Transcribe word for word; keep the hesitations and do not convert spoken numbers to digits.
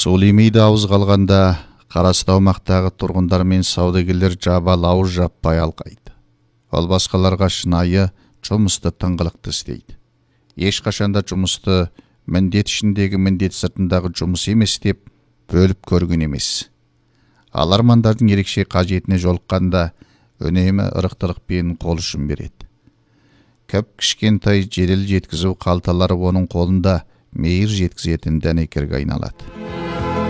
Сулеймейді ауыз қалғанда, қарасты аумақтағы тұрғындар мен саудагерлер жабал ауыз жаппай алқайды. Ол басқаларға шынайы жұмысты тыңғылықты істейді. Ешқашанда жұмысты міндет ішіндегі міндет сыртындағы жұмыс емес деп бөліп көрген емес. Ал армандардың ерекше қажетіне жолыққанда үнемі ырықтылықпен қол ұшын береді. Кіп кішкентай жедел жеткізу қалталары оның қолында мейір жеткізетін дәнекерге айналады.